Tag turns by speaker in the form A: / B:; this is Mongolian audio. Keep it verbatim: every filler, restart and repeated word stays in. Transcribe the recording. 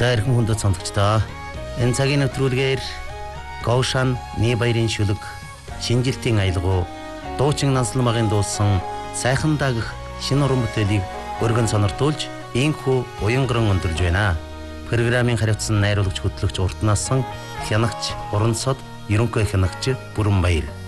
A: За эрхэм хүндэт сонсогчдоо энэ цагийн нэвтрүүлгээр Гоушан Небаярын шүлэг шинжилтийн аялгау дуучин Нансалмагын дуулсан сайхан дагах шинэ уран бүтээлийг өргөн сониртуулж инхүү уянган өндөрлж байна. Программын хариуцсан найруулагч хөтлөгч Уртнасан хянагч Урансод ерөнхий хянагч Бүрэнбаяр.